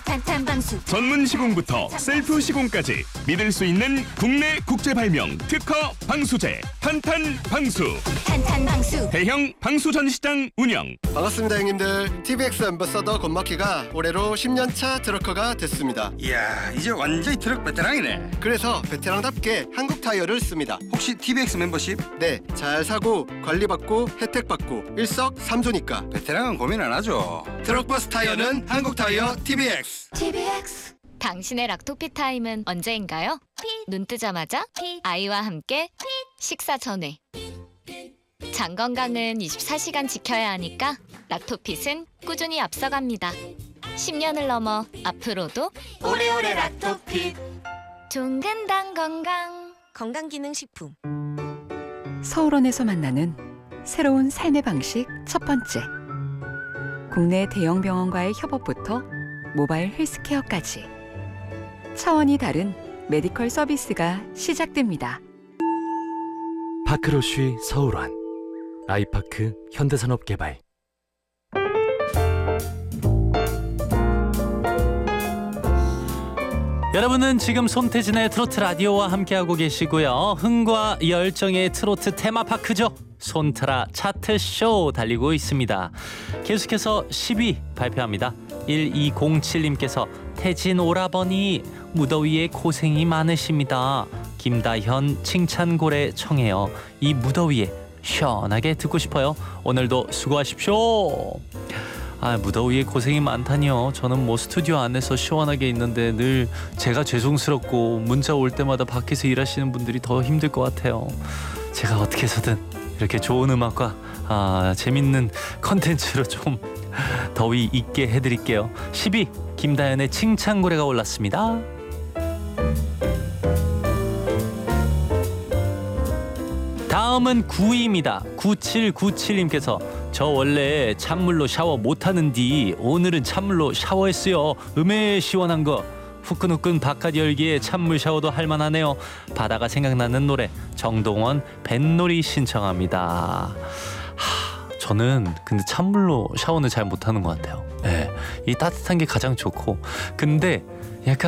탄탄 방수. 전문 시공부터 셀프 시공까지 믿을 수 있는 국내 국제 발명 특허 방수제 탄탄 방수. 탄탄 방수. 대형 방수 전시장 운영. 반갑습니다 형님들. TVX 앰버서더 권마키가 올해로 10년차 트럭커가 됐습니다. 이야, 이제 완전히 트럭 베테랑이네. 그래서 베테랑답게 한국 타이어를 씁니다. 혹시 TVX 멤버십? 네, 잘 사고 관리받고 혜택받고 일석삼조니까 베테랑은 고민 안 하죠. 트럭버스 타이어는 한국 타이어 TVX. TVX. 당신의 락토피 타임은 언제인가요? 눈 뜨자마자 아이와 함께 식사 전에. 장 건강은 24시간 지켜야 하니까 락토핏은 꾸준히 앞서갑니다. 10년을 넘어 앞으로도 오래오래 락토핏. 종근당 건강. 건강기능식품. 서울원에서 만나는 새로운 삶의 방식 첫 번째. 국내 대형 병원과의 협업부터 모바일 헬스케어까지 차원이 다른 메디컬 서비스가 시작됩니다. 파크로쉬 서울원 아이파크 현대산업개발. 여러분은 지금 손태진의 트로트 라디오와 함께하고 계시고요. 흥과 열정의 트로트 테마파크죠. 손트라 차트쇼 달리고 있습니다. 계속해서 10위 발표합니다. 1207님께서 태진 오라버니 무더위에 고생이 많으십니다. 김다현 칭찬고래 청해요. 이 무더위에 시원하게 듣고 싶어요. 오늘도 수고하십시오. 무더위에 고생이 많다니요. 저는 뭐 스튜디오 안에서 시원하게 있는데 늘 제가 죄송스럽고 문자 올 때마다 밖에서 일하시는 분들이 더 힘들 것 같아요. 제가 어떻게 해서든 이렇게 좋은 음악과 재밌는 컨텐츠로 좀 더위 잊게 해드릴게요. 10위 김다현의 칭찬고래가 올랐습니다. 다음은 9위입니다. 9797님께서 저 원래 찬물로 샤워 못하는디 오늘은 찬물로 샤워했어요. 시원한 거. 후끈후끈 바깥 열기에 찬물 샤워도 할만하네요. 바다가 생각나는 노래 정동원 뱃놀이 신청합니다. 저는 근데 찬물로 샤워는 잘 못하는 것 같아요. 이 따뜻한 게 가장 좋고 근데